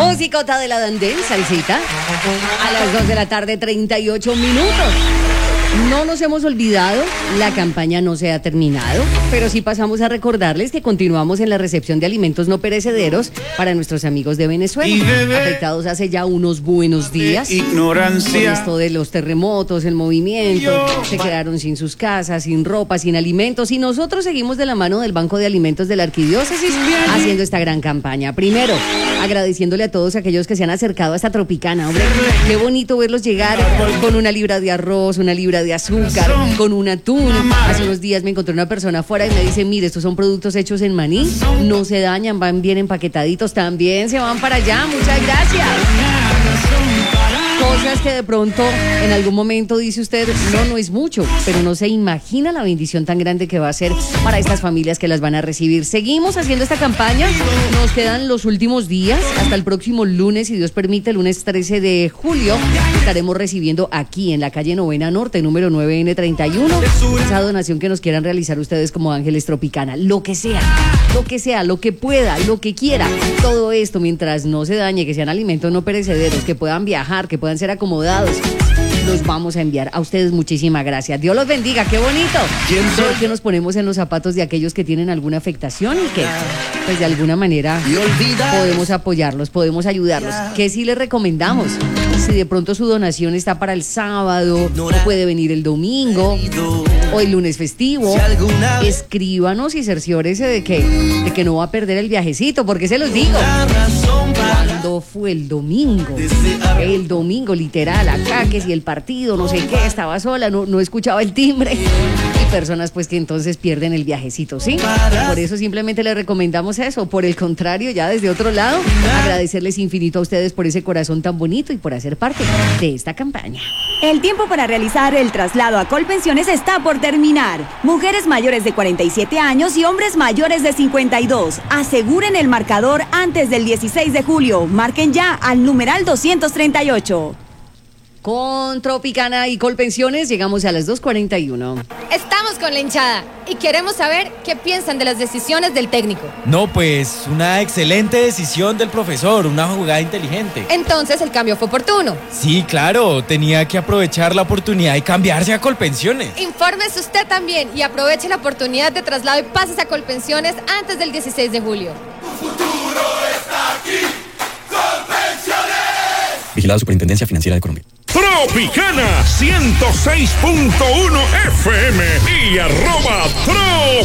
Musicota de la Dandel, salsita. A las 2 de la tarde, 38 minutos. No nos hemos olvidado, la campaña no se ha terminado, pero sí pasamos a recordarles que continuamos en la recepción de alimentos no perecederos para nuestros amigos de Venezuela, afectados hace ya unos buenos días. Ignorancia. Con esto de los terremotos, el movimiento, se quedaron sin sus casas, sin ropa, sin alimentos, y nosotros seguimos de la mano del Banco de Alimentos de la Arquidiócesis haciendo esta gran campaña. Primero, agradeciéndole a todos aquellos que se han acercado a esta Tropicana. Hombre, qué bonito verlos llegar con una libra de arroz, una libra de azúcar, con un atún. Hace unos días me encontré una persona afuera y me dice, mire, estos son productos hechos en Maní, no se dañan, van bien empaquetaditos, también se van para allá, muchas gracias. Cosas que de pronto en algún momento dice usted, no es mucho, pero no se imagina la bendición tan grande que va a ser para estas familias que las van a recibir. Seguimos haciendo esta campaña, nos quedan los últimos días, hasta el próximo lunes, si Dios permite, el lunes 13 de julio, estaremos recibiendo aquí en la calle Novena Norte, número 9N31, esa donación que nos quieran realizar ustedes como Ángeles Tropicana, lo que sea, lo que pueda, lo que quiera, todo esto mientras no se dañe, que sean alimentos no perecederos, que puedan viajar, que puedan ser acomodados, los vamos a enviar a ustedes. Muchísimas gracias, Dios los bendiga, qué bonito. Solo que nos ponemos en los zapatos de aquellos que tienen alguna afectación y que pues de alguna manera podemos apoyarlos, podemos ayudarlos. ¿Qué sí les recomendamos? Si de pronto su donación está para el sábado, no puede venir el domingo o el lunes festivo, escríbanos y cerciórese de que no va a perder el viajecito, porque se los digo, ¿cuándo fue el domingo? El domingo, literal, acá, que si el partido, no sé qué, estaba sola, no escuchaba el timbre, y personas pues que entonces pierden el viajecito, ¿sí? Por eso simplemente les recomendamos eso. Por el contrario, ya desde otro lado, agradecerles infinito a ustedes por ese corazón tan bonito y por hacer parte de esta campaña. El tiempo para realizar el traslado a Colpensiones está por terminar. Mujeres mayores de 47 años y hombres mayores de 52. Aseguren el marcador antes del 16 de julio. Marquen ya al numeral 238. Con Tropicana y Colpensiones llegamos a las 2:41. Estamos con la hinchada y queremos saber qué piensan de las decisiones del técnico. No, pues una excelente decisión del profesor, una jugada inteligente. Entonces el cambio fue oportuno. Sí, claro, tenía que aprovechar la oportunidad y cambiarse a Colpensiones. Infórmese usted también y aproveche la oportunidad de traslado y pásese a Colpensiones antes del 16 de julio. Tu futuro está aquí. Colpensiones. Vigilado Superintendencia Financiera de Colombia. Tropicana 106.1 FM y @Trop